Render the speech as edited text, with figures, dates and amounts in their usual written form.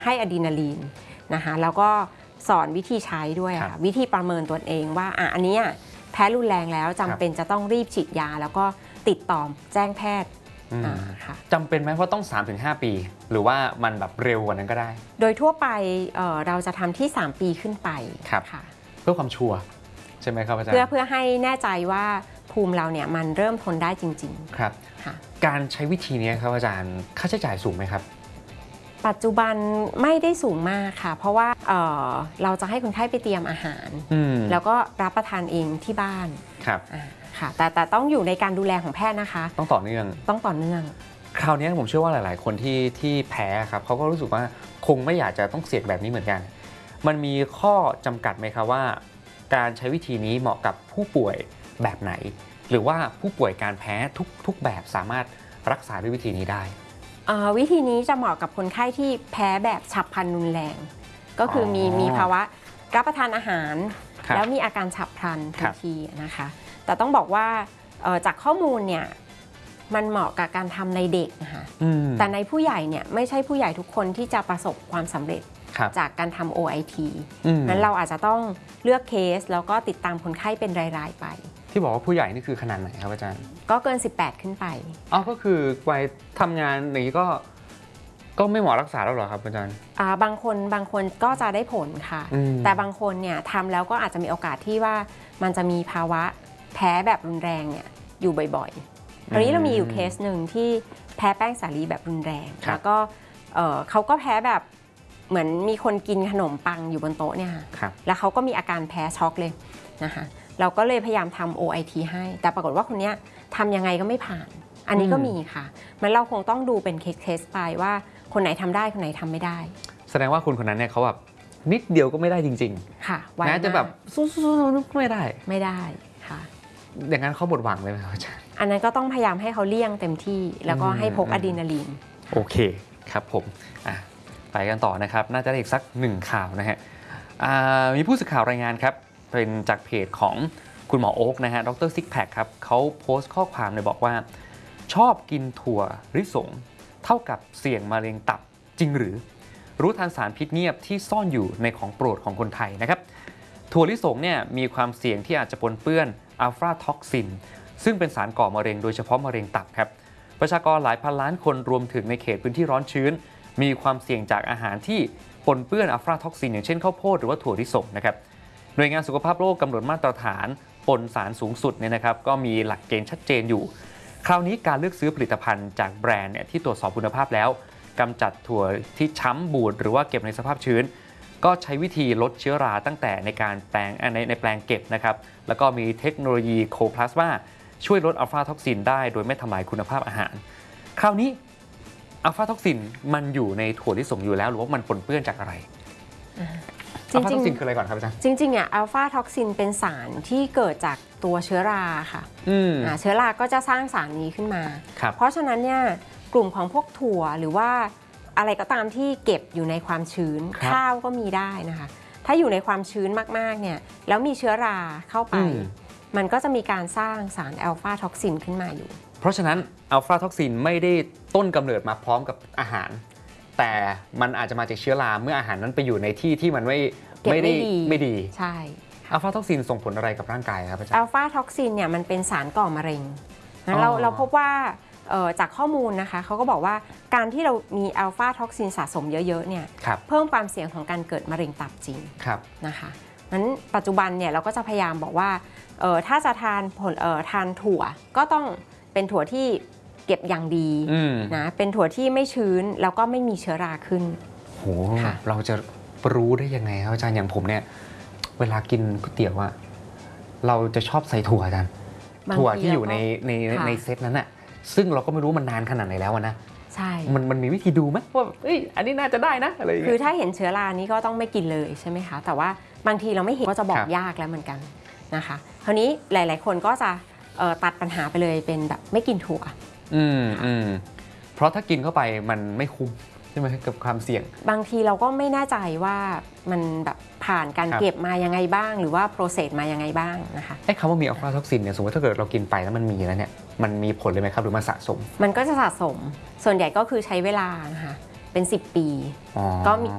ให้อะดรีนาลีนนะคะแล้วก็สอนวิธีใช้ด้วยค่ะวิธีประเมินตัวเองว่าอันนี้แพ้รุนแรงแล้วจำเป็นจะต้องรีบฉีดยาแล้วก็ติดต่อแจ้งแพทย์ค่ะจำเป็นไหมว่าต้อง 3-5 ปี หรือว่ามันแบบเร็วกว่านั้นก็ได้โดยทั่วไปเราจะทำที่3 ปีขึ้นไปค่ะเพื่อความชัวร์ใช่ไหมครับอาจารย์เพื่อให้แน่ใจว่าภูมิเราเนี่ยมันเริ่มทนได้จริงๆครับการใช้วิธีนี้ครับอาจารย์ค่าใช้จ่ายสูงไหมครับปัจจุบันไม่ได้สูงมากค่ะเพราะว่าเราจะให้คนไข้ไปเตรียมอาหารแล้วก็รับประทานเองที่บ้านครับค่ะแต่ต้องอยู่ในการดูแลของแพทย์นะคะต้องต่อเนื่องคราวนี้ผมเชื่อว่าหลายๆคนที่แพ้ครับเขาก็รู้สึกว่าคงไม่อยากจะต้องเสี่ยงแบบนี้เหมือนกันมันมีข้อจำกัดไหมครับว่าการใช้วิธีนี้เหมาะกับผู้ป่วยแบบไหนหรือว่าผู้ป่วยการแพ้ทุกแบบสามารถรักษาด้วยวิธีนี้ได้วิธีนี้จะเหมาะกับคนไข้ที่แพ้แบบฉับพลันรุนแรงก็คือมีภาวะรับประทานอาหารแล้วมีอาการฉับพลันทันทีนะคะแต่ต้องบอกว่าจากข้อมูลเนี่ยมันเหมาะกับการทำในเด็กนะคะแต่ในผู้ใหญ่เนี่ยไม่ใช่ผู้ใหญ่ทุกคนที่จะประสบความสำเร็จจากการทำ OIT นั้นเราอาจจะต้องเลือกเคสแล้วก็ติดตามคนไข้เป็นรายๆไปที่บอกว่าผู้ใหญ่นี่คือขนาดไหนครับอาจารย์ก็เกิน18ขึ้นไปก็คือวัยทำงานอย่างนี้ก็ไม่เหมาะรักษาแล้วหรอครับอาจารย์บางคนก็จะได้ผลค่ะแต่บางคนเนี่ยทำแล้วก็อาจจะมีโอกาสที่ว่ามันจะมีภาวะแพ้แบบรุนแรงเนี่ยอยู่บ่อยๆตอนนี้เรามีอยู่เคสหนึ่งที่แพ้แป้งสาลีแบบรุนแรงแล้วก็เขาก็แพ้แบบเหมือนมีคนกินขนมปังอยู่บนโต๊ะเนี่ยแล้วเขาก็มีอาการแพ้ช็อกเลยนะคะเราก็เลยพยายามทำ OIT ให้แต่ปรากฏว่าคนนี้ทำยังไงก็ไม่ผ่านอันนี้ก็มีค่ะมันเราคงต้องดูเป็นเคสไปว่าคนไหนทำได้คนไหนทำไม่ได้แสดงว่าคนนั้นเนี่ยเขาแบบนิดเดียวก็ไม่ได้จริงๆค่ะแม้จะแบบสู้ๆไม่ได้ค่ะอย่างนั้นเขาหมดหวังเลยไหมครับอาจารย์อันนั้นก็ต้องพยายามให้เขาเลี่ยงเต็มที่แล้วก็ให้พกอะดรีนาลีนโอเคครับผมไปกันต่อนะครับน่าจะได้อีกสัก1ข่าวนะฮะมีผู้สื่อข่าวรายงานครับเป็นจากเพจของคุณหมอโอ๊กนะฮะดรซิกแพคครับเขาโพสต์ข้อความเลยบอกว่าชอบกินถั่วลิสงเท่ากับเสี่ยงมะเร็งตับจริงหรือรู้ทันสารพิษเงียบที่ซ่อนอยู่ในของโปรดของคนไทยนะครับถั่วลิสงเนี่ยมีความเสี่ยงที่อาจจะปนเปื้อนอัลฟาท็อกซินซึ่งเป็นสารก่อมะเร็งโดยเฉพาะมะเร็งตับครับประชากรหลายพันล้านคนรวมถึงในเขตพื้นที่ร้อนชื้นมีความเสี่ยงจากอาหารที่ปนเปื้อนอัลฟาท็อกซินอย่างเช่นข้าวโพดหรือว่าถั่วลิสงนะครับหน่วยงานสุขภาพโลกกำหนดมาตรฐานปนสารสูงสุดเนี่ยนะครับก็มีหลักเกณฑ์ชัดเจนอยู่คราวนี้การเลือกซื้อผลิตภัณฑ์จากแบรนด์เนี่ยที่ตรวจสอบคุณภาพแล้วกำจัดถั่วที่ช้ำบูดหรือว่าเก็บในสภาพชื้นก็ใช้วิธีลดเชื้อราตั้งแต่ในการแปลงในแปลงเก็บนะครับแล้วก็มีเทคโนโลยีโคพลาสมาช่วยลดอัลฟาท็อกซินได้โดยไม่ทำลายคุณภาพอาหารคราวนี้อัลฟาท็อกซินมันอยู่ในถั่วลิสงอยู่แล้วหรือว่ามันปนเปื้อนจากอะไรอัลฟาท็อกซินคืออะไรก่อนครับอาจารย์จริงๆเนี่ยอัลฟาท็อกซินเป็นสารที่เกิดจากตัวเชื้อราค่ะเชื้อราก็จะสร้างสารนี้ขึ้นมาเพราะฉะนั้นเนี่ยกลุ่มของพวกถั่วหรือว่าอะไรก็ตามที่เก็บอยู่ในความชื้นข้าวก็มีได้นะคะถ้าอยู่ในความชื้นมากๆเนี่ยแล้วมีเชื้อราเข้าไปมันก็จะมีการสร้างสารอัลฟาท็อกซินขึ้นมาอยู่เพราะฉะนั้นอัลฟาท็อกซินไม่ได้ต้นกำเนิดมาพร้อมกับอาหารแต่มันอาจจะมาจากเชื้อราเมื่ออาหารนั้นไปอยู่ในที่ที่มันไม่ดีใช่อัลฟาท็อกซินส่งผลอะไรกับร่างกายครับอาจารย์อัลฟาท็อกซินเนี่ยมันเป็นสารก่อมะเร็งเราพบว่าจากข้อมูลนะคะเขาก็บอกว่าการที่เรามีอัลฟาท็อกซินสะสมเยอะๆเนี่ยเพิ่มความเสี่ยงของการเกิดมะเร็งตับจริงนะคะนั้นปัจจุบันเนี่ยเราก็จะพยายามบอกว่าถ้าจะทานถั่วก็ต้องเป็นถั่วที่เก็บอย่างดีนะเป็นถั่วที่ไม่ชื้นแล้วก็ไม่มีเชื้อราขึ้นโหเราจะรู้ได้ยังไงครับอาจารย์อย่างผมเนี่ยเวลากินก๋วยเตี๋ยวอะเราจะชอบใส่ถั่วอาจารย์ถั่วที่อยู่ในเซตนั้นอะซึ่งเราก็ไม่รู้มันนานขนาดไหนแล้วนะใช่มันมีวิธีดูไหมว่าอันนี้น่าจะได้นะอะไรอย่างเงี้ยคือถ้าเห็นเชื้อรานี้ก็ต้องไม่กินเลยใช่ไหมคะแต่ว่าบางทีเราไม่เห็นก็จะบอกยากแล้วเหมือนกันนะคะคราวนี้หลายๆคนก็จะตัดปัญหาไปเลยเป็นแบบไม่กินถั่วเพราะถ้ากินเข้าไปมันไม่คุ้มใช่ไหมกับความเสี่ยงบางทีเราก็ไม่แน่ใจว่ามันแบบผ่านการเก็บมายังไงบ้างหรือว่าโปรเซสมายังไงบ้างนะคะไอ้คำว่ามีอัลฟาท็อกซินเนี่ยสมมติถ้าเกิดเรากินไปแล้วมันมีแล้วเนี่ยมันมีผลเลยไหมครับหรือมันสะสมมันก็จะสะสมส่วนใหญ่ก็คือใช้เวลานะคะเป็น10 ปีก็มี